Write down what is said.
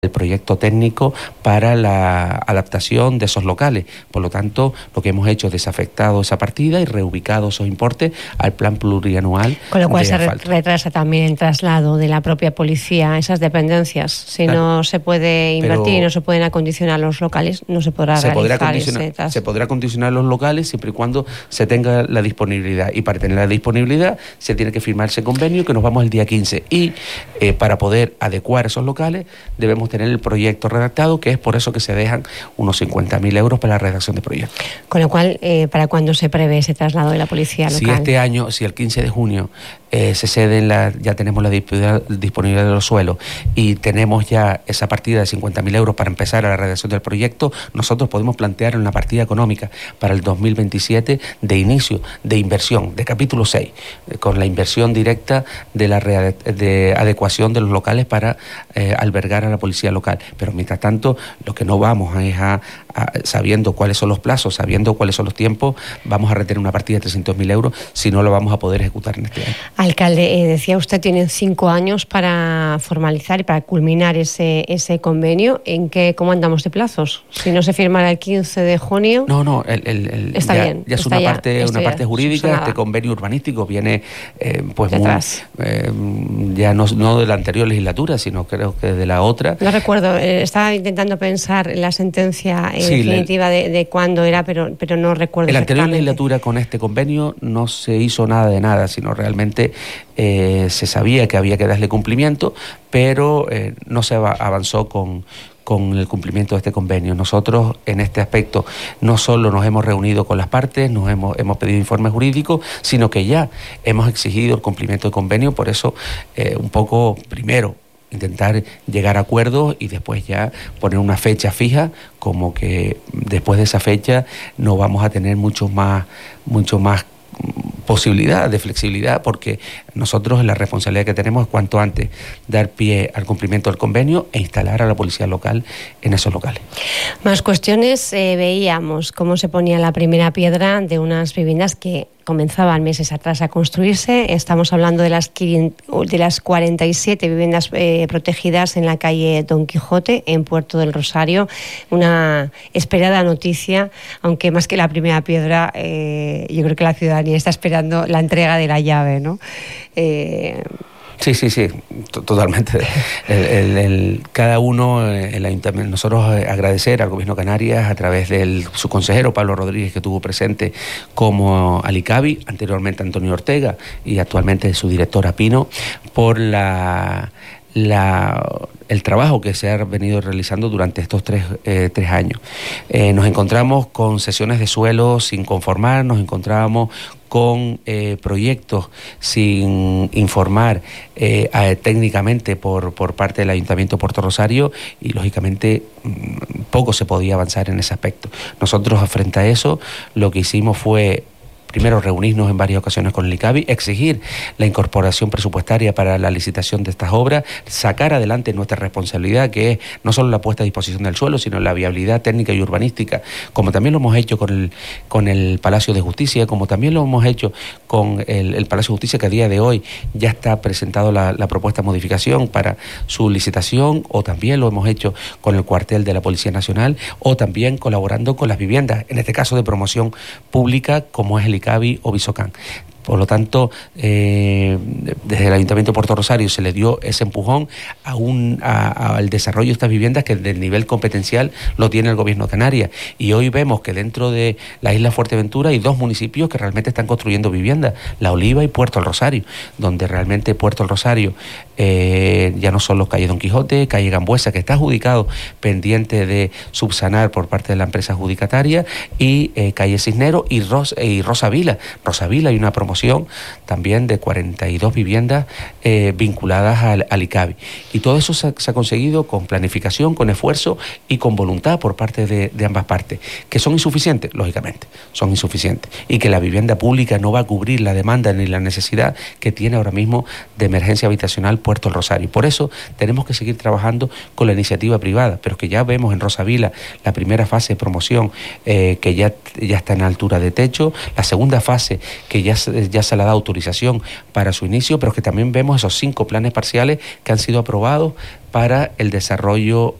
el proyecto técnico para la adaptación de esos locales. Por lo tanto, lo que hemos hecho es desafectado esa partida y reubicado esos importes al plan plurianual. Con lo cual se retrasa también el traslado de la propia policía a esas dependencias. Si no se puede invertir y no se pueden acondicionar los locales, no se podrá realizar ese traslado. Se podrá acondicionar los locales siempre y cuando se tenga la disponibilidad. Y para tener la disponibilidad se tiene que firmar ese convenio, que nos vamos el día 15. Y para poder adecuar esos locales debemos tener el proyecto redactado, que es por eso que se dejan unos 50.000 euros para la redacción de proyectos. Con lo cual, ¿para cuándo se prevé ese traslado de la policía local? Si este año, si el 15 de junio se cede, ya tenemos la disponibilidad de los suelos y tenemos ya esa partida de 50.000 euros para empezar a la redacción del proyecto, nosotros podemos plantear una partida económica para el 2027 de inicio, de inversión, de capítulo 6, con la inversión directa de adecuación de los locales para albergar a la policía local. Pero mientras tanto, lo que no vamos es sabiendo cuáles son los plazos, sabiendo cuáles son los tiempos, vamos a retener una partida de 300.000 euros si no lo vamos a poder ejecutar en este año. Alcalde, decía usted, tienen 5 años para formalizar y para culminar ese convenio. ¿Cómo andamos de plazos? Si no se firmara el 15 de junio... No, está bien. Ya es una parte jurídica. Este convenio urbanístico viene ya no de la anterior legislatura, sino creo que de la otra. No recuerdo, estaba intentando pensar la sentencia definitiva de cuándo era, pero no recuerdo. En la anterior legislatura con este convenio no se hizo nada de nada, sino realmente se sabía que había que darle cumplimiento, pero no se avanzó con el cumplimiento de este convenio. Nosotros en este aspecto no solo nos hemos reunido con las partes, hemos pedido informes jurídicos, sino que ya hemos exigido el cumplimiento del convenio. Por eso un poco primero intentar llegar a acuerdos y después ya poner una fecha fija, como que después de esa fecha no vamos a tener mucho más posibilidad de flexibilidad, porque nosotros la responsabilidad que tenemos es cuanto antes dar pie al cumplimiento del convenio e instalar a la policía local en esos locales. Más cuestiones. Veíamos cómo se ponía la primera piedra de unas viviendas que comenzaban meses atrás a construirse. Estamos hablando de las 47 viviendas protegidas en la calle Don Quijote, en Puerto del Rosario. Una esperada noticia, aunque más que la primera piedra, yo creo que la ciudadanía está esperando la entrega de la llave, ¿no? Sí, totalmente. Cada uno, el ayuntamiento, nosotros agradecer al Gobierno de Canarias a través de su consejero Pablo Rodríguez, que estuvo presente como Alicabi, anteriormente Antonio Ortega y actualmente su directora Pino, por el trabajo que se ha venido realizando durante estos tres años. Nos encontramos con sesiones de suelo sin conformar, nos encontrábamos con proyectos sin informar técnicamente por parte del Ayuntamiento de Puerto Rosario, y lógicamente poco se podía avanzar en ese aspecto. Nosotros, frente a eso, lo que hicimos fue primero reunirnos en varias ocasiones con el ICABI, exigir la incorporación presupuestaria para la licitación de estas obras, sacar adelante nuestra responsabilidad, que es no solo la puesta a disposición del suelo, sino la viabilidad técnica y urbanística, como también lo hemos hecho con el Palacio de Justicia, como también lo hemos hecho con el Palacio de Justicia, que a día de hoy ya está presentado la propuesta de modificación para su licitación, o también lo hemos hecho con el cuartel de la Policía Nacional, o también colaborando con las viviendas, en este caso de promoción pública, como es el ICABI o Visocán. Por lo tanto, desde el Ayuntamiento de Puerto Rosario se le dio ese empujón al desarrollo de estas viviendas, que del nivel competencial lo tiene el Gobierno de Canarias. Y hoy vemos que dentro de la isla Fuerteventura hay 2 municipios que realmente están construyendo viviendas, La Oliva y Puerto del Rosario, donde realmente Puerto del Rosario ya no solo calle Don Quijote, calle Gambuesa, que está adjudicado, pendiente de subsanar por parte de la empresa adjudicataria, y calle Cisnero y Rosa Vila. Rosa Vila hay una promoción también de 42 viviendas vinculadas al ICABI. Y todo eso se ha conseguido con planificación, con esfuerzo y con voluntad por parte de ambas partes. ¿Que son insuficientes? Lógicamente, son insuficientes. Y que la vivienda pública no va a cubrir la demanda ni la necesidad que tiene ahora mismo de emergencia habitacional Puerto del Rosario. Por eso tenemos que seguir trabajando con la iniciativa privada, pero que ya vemos en Rosa Vila la primera fase de promoción que ya está en altura de techo, la segunda fase que ya ya se le da autorización para su inicio, pero que también vemos esos 5 planes parciales que han sido aprobados para el desarrollo